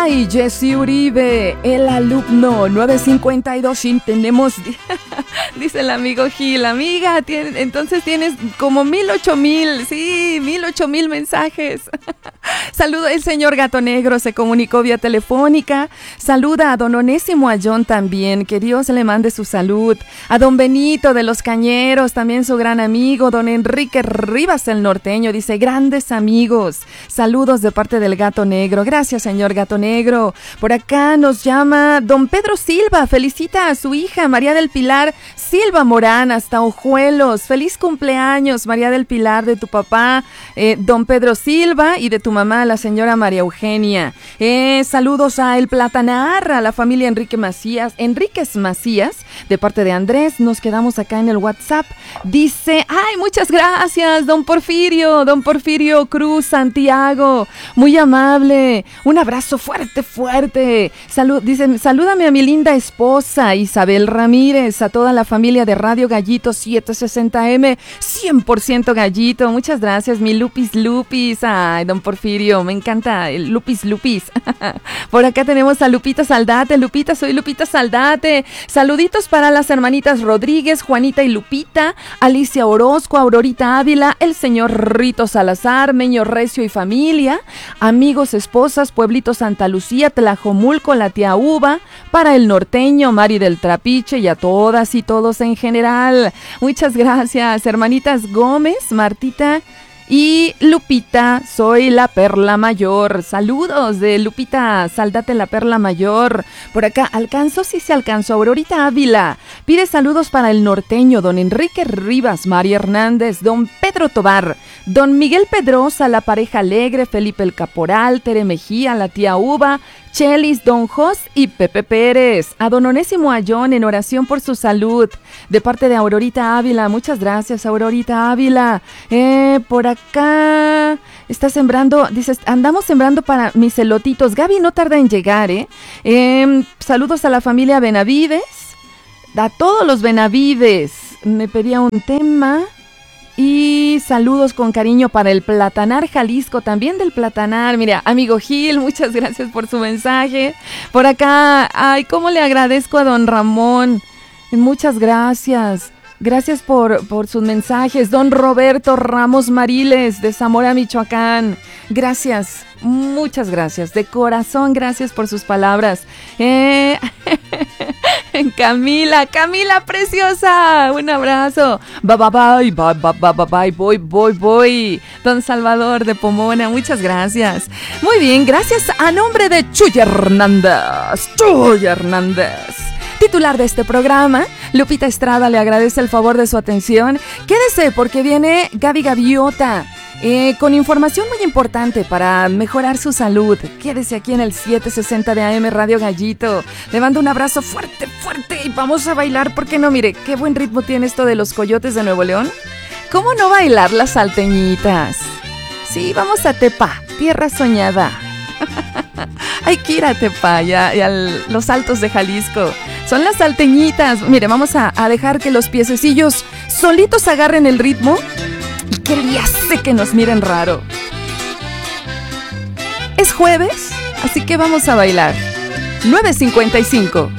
Ay, Jesse Uribe, el alumno 952 y tenemos, dice el amigo Gil, amiga, entonces tienes como 8,000, sí, 8,000 mensajes. Saludo, el señor Gato Negro se comunicó vía telefónica. Saluda a don Onésimo Ayón también, que Dios le mande su salud. A don Benito de los Cañeros, también su gran amigo, don Enrique Rivas el Norteño, dice, grandes amigos. Saludos de parte del Gato Negro. Gracias, señor Gato Negro. Por acá nos llama don Pedro Silva, felicita a su hija María del Pilar Silva Morán hasta Ojuelos. Feliz cumpleaños, María del Pilar, de tu papá, don Pedro Silva, y de tu mamá, la señora María Eugenia. Saludos a El Platanar, a la familia Enríquez Macías, de parte de Andrés. Nos quedamos acá en el WhatsApp. Dice, ay, muchas gracias, don Porfirio Cruz Santiago, muy amable. Un abrazo fuerte, fuerte. Dicen, salúdame a mi linda esposa Isabel Ramírez, a toda la familia de Radio Gallito 760M, 100% Gallito. Muchas gracias, mi Lupis. Ay, don Porfirio, me encanta el Lupis. Por acá tenemos a Lupita Saldate. Lupita, soy Lupita Saldate. Saluditos para las hermanitas Rodríguez, Juanita y Lupita, Alicia Orozco, Aurorita Ávila, el señor Rito Salazar, Meño Recio y familia, amigos, esposas, Pueblito Santa Lucía, Tlajomulco, la tía Uva, para el Norteño, Mari del Trapiche, y a todas y todos en general. Muchas gracias, hermanitas Gómez, Martita y Lupita, soy la Perla Mayor. Saludos de Lupita Saldate, la Perla Mayor. Por acá sí se alcanzó. Aurorita Ávila pide saludos para el Norteño, don Enrique Rivas, María Hernández, don Pedro Tobar, don Miguel Pedrosa, la pareja alegre, Felipe el Caporal, Tere Mejía, la tía Uva, Chelis, don Jos y Pepe Pérez. A don Onésimo Ayón en oración por su salud, de parte de Aurorita Ávila. Muchas gracias, Aurorita Ávila. Por acá está sembrando, dices, andamos sembrando para mis elotitos. Gaby no tarda en llegar, saludos a la familia Benavides, a todos los Benavides. Me pedía un tema. Y saludos con cariño para el Platanar Jalisco, también del Platanar. Mira, amigo Gil, muchas gracias por su mensaje. Por acá, ay, cómo le agradezco a don Ramón. Muchas gracias. Gracias por sus mensajes. Don Roberto Ramos Mariles, de Zamora, Michoacán. Gracias, muchas gracias. De corazón, gracias por sus palabras. Camila preciosa, un abrazo. Bye, voy. Don Salvador de Pomona, muchas gracias. Muy bien, gracias a nombre de Chuy Hernández, titular de este programa. Lupita Estrada le agradece el favor de su atención. Quédese porque viene Gaby Gaviota con información muy importante para mejorar su salud. Quédese aquí en el 760 de AM Radio Gallito. Le mando un abrazo fuerte y vamos a bailar, ¿por qué no? Mire, qué buen ritmo tiene esto de los Coyotes de Nuevo León. ¿Cómo no bailar las salteñitas? Sí, vamos a Tepa, tierra soñada. Hay que ir a Tepa y a los Altos de Jalisco. Son las salteñitas. Mire, vamos a dejar que los piececillos solitos agarren el ritmo y que le hace que nos miren raro. Es jueves, así que vamos a bailar. 9:55.